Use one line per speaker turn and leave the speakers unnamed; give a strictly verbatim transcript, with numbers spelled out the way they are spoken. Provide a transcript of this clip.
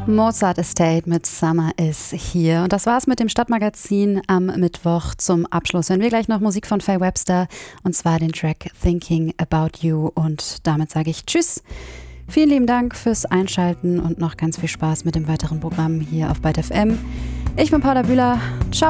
Mozart Estate mit Summer is Here. Und das war's mit dem Stadtmagazin am Mittwoch zum Abschluss. Hören wir gleich noch Musik von Faye Webster und zwar den Track Thinking About You. Und damit sage ich Tschüss. Vielen lieben Dank fürs Einschalten und noch ganz viel Spaß mit dem weiteren Programm hier auf Byte F M. Ich bin Paula Bühler. Ciao.